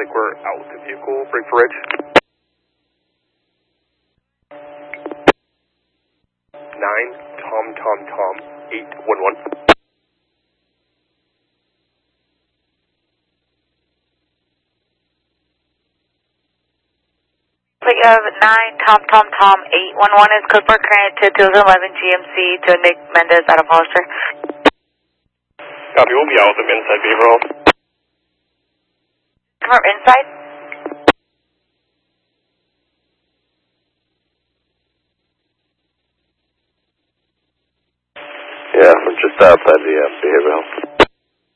think we're out with the vehicle. Break for Ridge. 9 Tom 811. Flight of 9 Tom 811 is code for current to 2011 GMC to Nick Mendez out of Hollister. Copy, we'll be out with them inside Behavioral. From inside? Yeah, we're just outside the Behavioral.